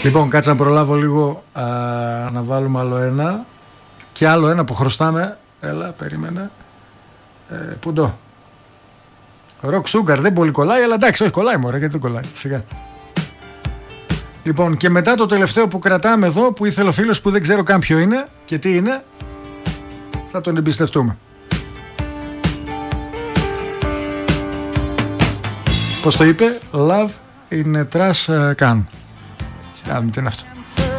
Λοιπόν, κάτσε να προλάβω λίγο να βάλουμε άλλο ένα. Και άλλο ένα που χρωστάμε. Έλα, περίμενε. Πού το? Rock Sugar, δεν πολύ κολλάει, αλλά εντάξει, όχι κολλάει μωρέ, γιατί δεν κολλάει, σιγά. Λοιπόν, και μετά το τελευταίο που κρατάμε εδώ, που ήθελε ο φίλος που δεν ξέρω καν ποιο είναι και τι είναι, θα τον εμπιστευτούμε. Πώς το είπε? Love in a trash can. Κάμε τι είναι αυτό.